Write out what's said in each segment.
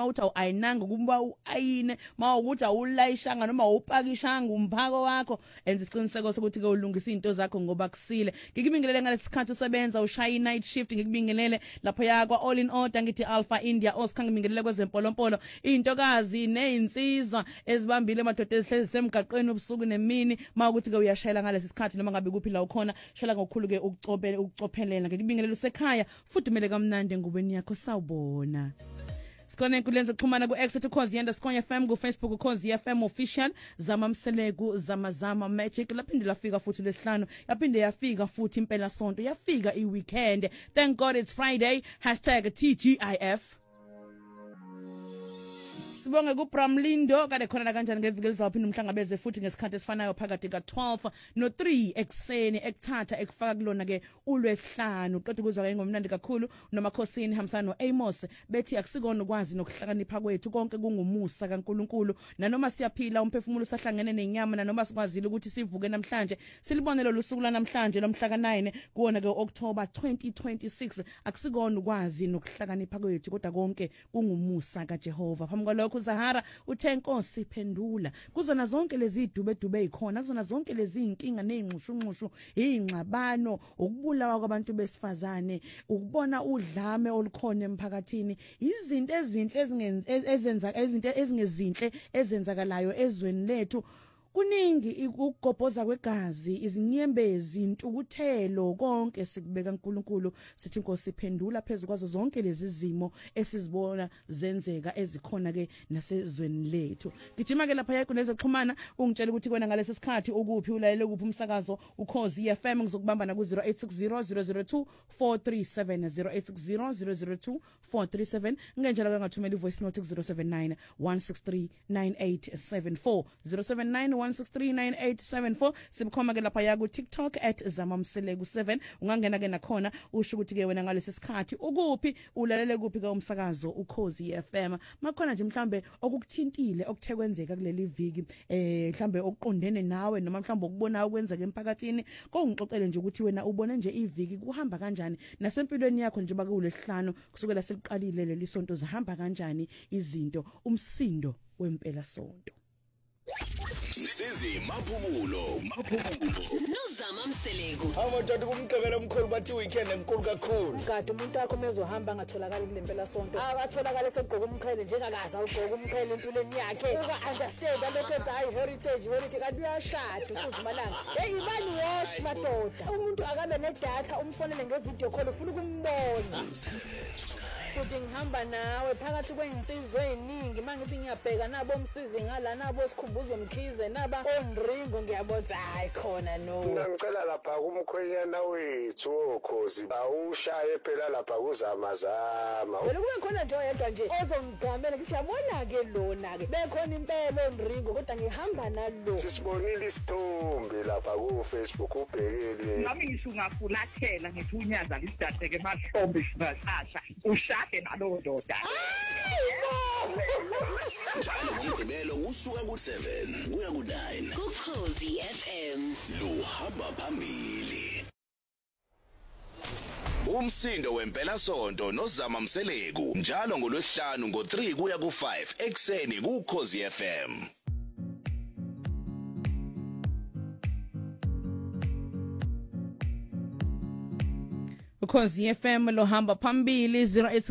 mawuthi awayinanga ukuba uayine mawukuthi awulayishanga noma awupakishanga umphako wakho enza isiqiniseko sokuthi ke ulungisa izinto zakho ngoba kusile ngikubingelele ngalesikhathi usebenza ushaya night shift ngikubingelele lapho yakwa all in order ngithi Alpha India Oscar ngibingelele kwezempolompolo intokazi nezinsizwa ezibambile amadoda ezihlezi semgaqweni ubusuku nemini mawukuthi ke uyashayela ngalesi sikhathi noma ngabe kuphi la ukhona shela ngokukhulu ke ukucophelela ngikubingelele usekhaya futhi kumele kamnandi ngubeni yakho sawubona Sikhona enkulenza kuxhumana ku-Exit ukhozi_FM ku-Facebook ukhozi_FM official Zama Mseleku Zama Magic laphinde lafika futhi lesihlanu yaphinde yafika futhi impela sonto yafika iweekend thank God it's Friday #TGIF Sibonge kuBramlindo kade khona la kanjani ngeviki lizawuphinde umhlangabeze futhi ngesikhathi esifanayo phakathi ka12 no3 ekseni ekuthatha ekufaka kulona ke uLwesihlanu uqeda ukuzwa ke ngomnandi kakhulu nomakhosini hamsana noAmos bethi akusikona ukwazi nokuhlakanipha kwethu konke kungumusa kaNkuluNkulu nanoma siyaphila umphefumulo usahlangene nenyama nanoma sikwazile ukuthi sivuke namhlanje silibonelo lusuku lanamhlanje lomhla ka9 kuona ke October 2026 akusikona ukwazi nokuhlakanipha kwethu kodwa konke kungumusa kaJehova phambi Zahara uthe Nkosi phendula kuzona zonke lezi dube ikhona kuzona zonke lezi inkinga nezinxushunxushu izingxabano ukubulawa kwabantu besifazane ukubona udlame olukhona emphakathini izinto ezingezinhle ezenzakalayo ezweni lethu kuningi ukugobhoza kwegazi izinyembezi intukuthelo konke sikubeka uNkulunkulu sithi Nkosi phendula phezulu kwazo zonke lezi zimo esizibona zenzeka ezikhona ke nasezweni lethu gijima ke lapha yakho lezo xhumana ungitshela ukuthi kwena ngalesi sikhathi ukuphi ulalele kuphi umsakazo ukhozi FM ngizokubambana ku 0860 002 437 0860 002 437 ngenjalo kangathumela ivoice note ku 079 163 9874 079 1639874 sibukhoma ke lapha ya ku TikTok @zamamseleku7 ungangena ke nakhona usho ukuthi ke wena ngalesi sikhathi ukuphi ulalele kuphi ke umsakazo ukhozi FM makhona nje mhlambe okukuthintile okuthekwenzeka kuleli viki mhlambe okuqondene nawe noma mhlambe ukubona ukwenzeka emphakathini kongixoxele nje ukuthi wena ubone nje iviki kuhamba kanjani nasempilweni yakho nje bakulesihlanu kusukela seliqalile leli sonto zihamba kanjani izinto umsindo wempela sonto Sizi maphumulo Nozama Mseleku Amadoda kumgqibelo omkhulu bathi weekend enkulu kakhulu Kade umuntu wakho mezohamba ngatholakala kulempela sonto akatholakala segqoka umqhele njengakaza ugqoka umqhele empilweni yakhe understand lokho enza heritage kanti uyashada futhi malanga ibani wash madoda umuntu akabe nedatha umfonele ngevideo call ufuna ukumbona futhi ngihamba nawe phakathi kwezinsizwe eziningi mangithi ngiyabheka nabo umsizi ngala nabo sikhumbuzo Mkhize naba onringo ngiyabona hayi khona no ngicela lapha kumkhwenyana wethu okhozi awushaye phela lapha kuzamazama vele kube khona nje oyedwa nje ozongigamela ngithi yabona ke lona ke bekhona impela onringo kodwa ngihamba nalo sisibonile isithombe lapha ku Facebook ubhekele nami ngisho ngafulathela ngithi unyaza lisidade ke mahlombe sibashasha ushade nalo ndoda Njalo ngomgqibelo usuka ku7 kuya ku9 Ukhozi FM luhamba phambili Umsindo wempela sonto nozama Mseleku njalo ngolwesihlanu ngo3 kuya ku5 ekseni kuKhozi FM Ukhozi FM lohamba phambili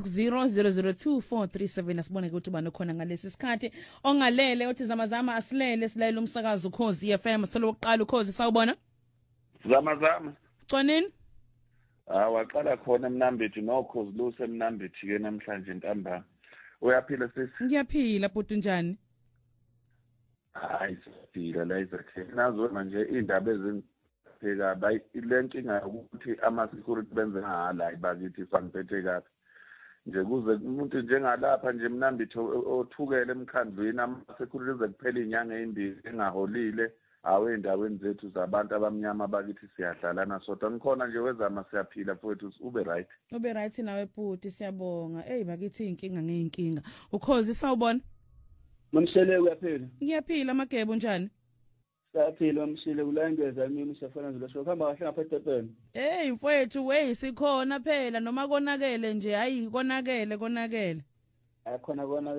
0860 asibone ukuthi ubani khona ngalesi sikhathi ongalele uthi zamazama asilele silayela umsakazo Ukhozi FM solo oqala Ukhozi sawubona Zama Conini waqala khona eMnambithi noKhozi luse eMnambithi ke namhlanje ntambama uyaphila sisi Ngiyaphila bhuti njani Hayi siphila la izakhe nazo manje indaba pheka bayilenkinga ukuthi ama-security benze ngala bakithi sangiphethe kahle nje kuze umuntu njengalapha nje Mnambithi othukele emkhandlweni ama-security ezekuphela inyanga ezimbili engaholile endaweni zethu zabantu abamnyama bakithi siyadlalana sodwa ngikhona nje wezama siyaphila futhi ube right nawe bhuti siyabonga bakithi inkinga ngeinkinga Ukhozi sawubona Mamseleku uyaphila Ngiyaphila Magebo njani Saphila Mamsile kulangeza mina usafana nje lasho khamba kahle ngapha eTepeni mfowethu sikhona phela noma konakele nje hayi konakele akhona